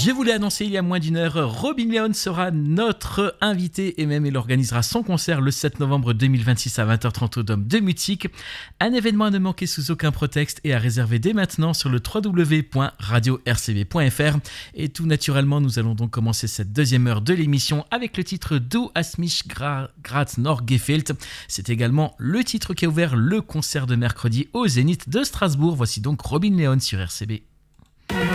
Je vous l'ai annoncé il y a moins d'une heure, Robin Leon sera notre invité et même il organisera son concert le 7 novembre 2026 à 20h30 au Dôme de Mutique. Un événement à ne manquer sous aucun prétexte et à réserver dès maintenant sur le www.radio-rcb.fr. Et tout naturellement, nous allons donc commencer cette deuxième heure de l'émission avec le titre Du hast mich grad noch gefehlt. C'est également le titre qui a ouvert le concert de mercredi au Zénith de Strasbourg. Voici donc Robin Leon sur RCB.